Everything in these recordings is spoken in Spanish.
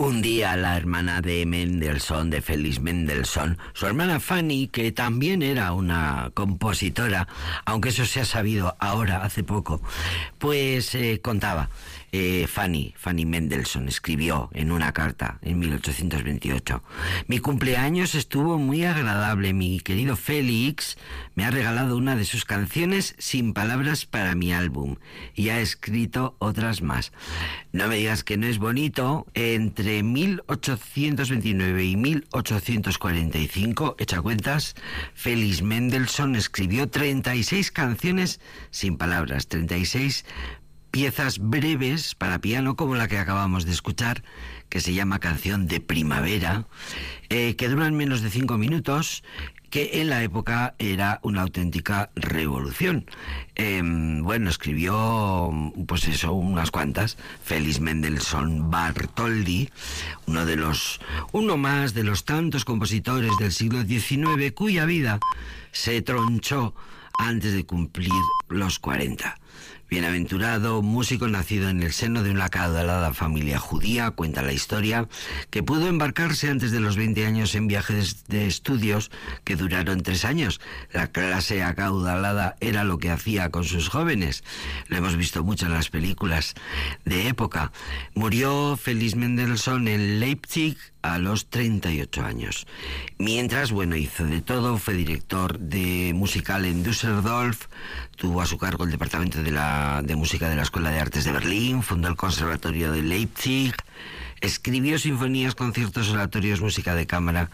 Un día la hermana de Mendelssohn, de Felix Mendelssohn, su hermana Fanny, que también era una compositora, aunque eso se ha sabido ahora, hace poco, pues contaba. Fanny Mendelssohn escribió en una carta en 1828: mi cumpleaños estuvo muy agradable. Mi querido Félix me ha regalado una de sus canciones sin palabras para mi álbum y ha escrito otras más. No me digas que no es bonito. Entre 1829 y 1845, echa cuentas, Felix Mendelssohn escribió 36 canciones sin palabras, 36 piezas breves para piano, como la que acabamos de escuchar, que se llama Canción de Primavera, que duran menos de 5 minutos, que en la época era una auténtica revolución. Escribió, pues eso, unas cuantas. Felix Mendelssohn Bartholdy, uno más de los tantos compositores del siglo XIX cuya vida se tronchó antes de cumplir los 40. Bienaventurado músico nacido en el seno de una acaudalada familia judía, cuenta la historia, que pudo embarcarse antes de los 20 años en viajes de estudios que duraron 3 años. La clase acaudalada era lo que hacía con sus jóvenes. Lo hemos visto mucho en las películas de época. Murió Felix Mendelssohn en Leipzig a los 38 años. Mientras, hizo de todo. Fue director de musical en Düsseldorf, tuvo a su cargo el departamento de música de la Escuela de Artes de Berlín, fundó el Conservatorio de Leipzig, escribió sinfonías, conciertos, oratorios, música de cámara,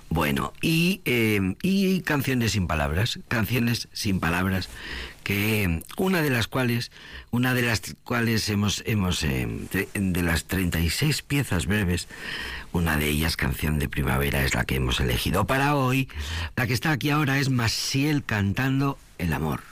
y canciones sin palabras, que una de las cuales de las 36 piezas breves, una de ellas, Canción de Primavera, es la que hemos elegido para hoy. La que está aquí ahora es Massiel cantando el amor.